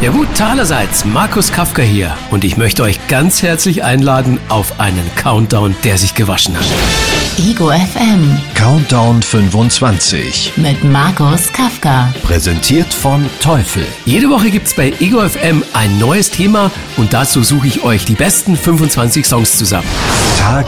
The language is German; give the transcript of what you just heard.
Ja gut, allerseits, Markus Kafka hier und ich möchte euch ganz herzlich einladen auf einen Countdown, der sich gewaschen hat. Ego FM Countdown 25 mit Markus Kafka. präsentiert von Teufel. Jede Woche gibt's bei Ego FM ein neues Thema und dazu suche ich euch die besten 25 Songs zusammen.